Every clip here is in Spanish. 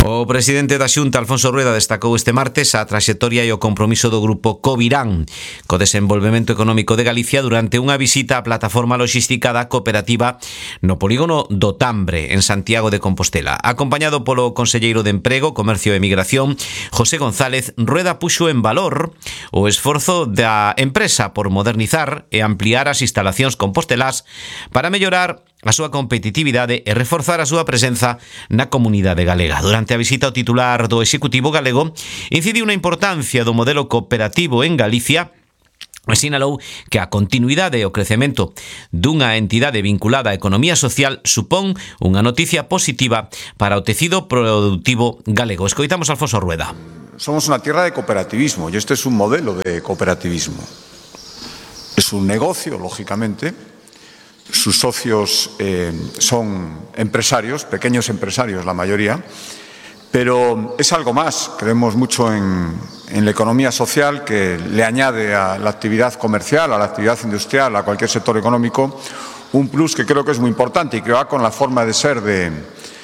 O presidente da Xunta, Alfonso Rueda, destacou este martes a traxectoria e o compromiso do grupo Covirán co desenvolvemento económico de Galicia durante unha visita á plataforma loxística da cooperativa no polígono do Tambre, en Santiago de Compostela. Acompañado polo conselleiro de Emprego, Comercio e Migración, José González, Rueda puxo en valor o esforzo da empresa por modernizar e ampliar as instalacións compostelás para mellorar a súa competitividade e reforzar a súa presenza na comunidade galega. Durante a visita, o titular do Executivo galego incidiu na importancia do modelo cooperativo en Galicia e sinalou que a continuidade e o crecemento dunha entidade vinculada á economía social supón unha noticia positiva para o tecido productivo galego. Escoitamos a Alfonso Rueda. Somos una tierra de cooperativismo y este es un modelo de cooperativismo. Es un negocio, lógicamente. Sus socios son empresarios, pequeños empresarios la mayoría, pero es algo más. Creemos mucho en la economía social que le añade a la actividad comercial, a la actividad industrial, a cualquier sector económico, un plus que creo que es muy importante y que va con la forma de ser de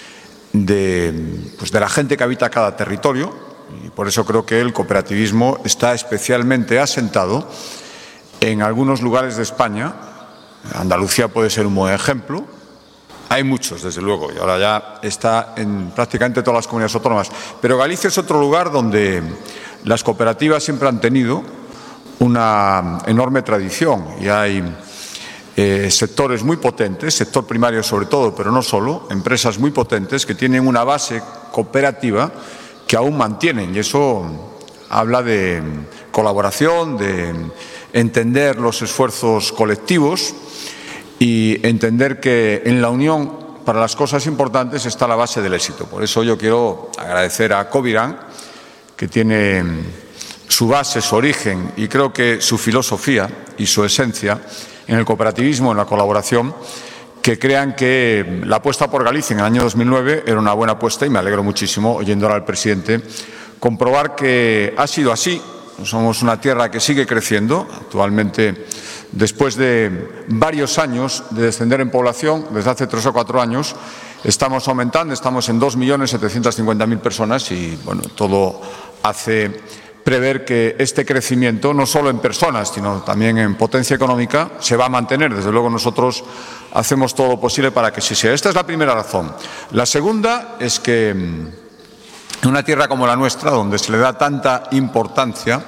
la gente que habita cada territorio, y por eso creo que el cooperativismo está especialmente asentado en algunos lugares de España. Andalucía puede ser un buen ejemplo. Hay muchos, desde luego, y ahora ya está en prácticamente todas las comunidades autónomas. Pero Galicia es otro lugar donde las cooperativas siempre han tenido una enorme tradición y hay sectores muy potentes, sector primario sobre todo, pero no solo, empresas muy potentes que tienen una base cooperativa que aún mantienen, y eso habla de colaboración, de entender los esfuerzos colectivos y entender que en la unión para las cosas importantes está la base del éxito. Por eso yo quiero agradecer a Covirán, que tiene su base, su origen y creo que su filosofía y su esencia en el cooperativismo, en la colaboración, que crean que la apuesta por Galicia en el año 2009 era una buena apuesta y me alegro muchísimo, oyendo al presidente, comprobar que ha sido así. Somos una tierra que sigue creciendo. Actualmente, después de varios años de descender en población, desde hace 3 o 4 años, estamos aumentando, estamos en 2.750.000 personas y bueno, todo hace prever que este crecimiento, no solo en personas, sino también en potencia económica, se va a mantener. Desde luego nosotros hacemos todo lo posible para que así sea. Esta es la primera razón. La segunda es que en una tierra como la nuestra, donde se le da tanta importancia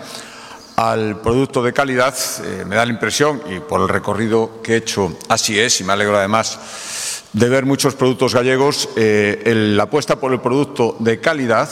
al producto de calidad, me da la impresión, y por el recorrido que he hecho así es, y me alegro además de ver muchos productos gallegos, la apuesta por el producto de calidad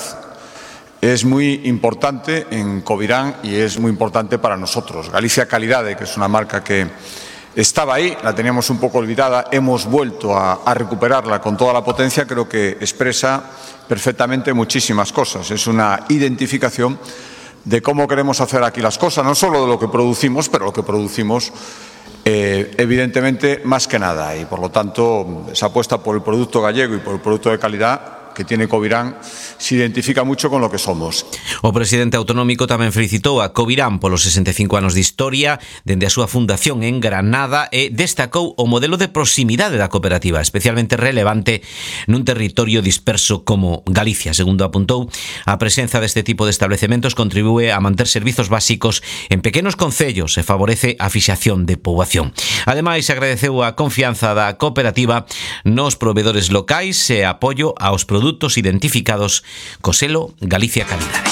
es muy importante en Covirán y es muy importante para nosotros. Galicia Calidade, que es una marca que estaba ahí, la teníamos un poco olvidada, hemos vuelto a recuperarla con toda la potencia, creo que expresa perfectamente muchísimas cosas. Es una identificación de cómo queremos hacer aquí las cosas, no solo de lo que producimos, pero lo que producimos evidentemente más que nada. Y por lo tanto, esa apuesta por el producto gallego y por el producto de calidad que tiene Covirán se identifica mucho con lo que somos. O presidente autonómico tamén felicitou a Covirán polos 65 anos de historia dende a súa fundación en Granada e destacou o modelo de proximidade da cooperativa, especialmente relevante nun territorio disperso como Galicia. Segundo apuntou, a presenza deste tipo de establecementos contribúe a manter servizos básicos en pequenos concellos e favorece a fixación de poboación. Ademais, agradeceu a confianza da cooperativa nos provedores locais e apoio aos produtos identificados co selo Galicia Calidade.